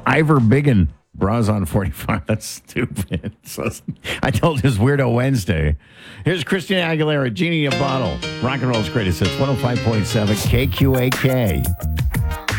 Ivor Biggin. Bras on 45. That's stupid. So, I told his Weirdo Wednesday. Here's Christina Aguilera, Genie in a Bottle. Rock and roll's greatest hits, 105.7 KQAK.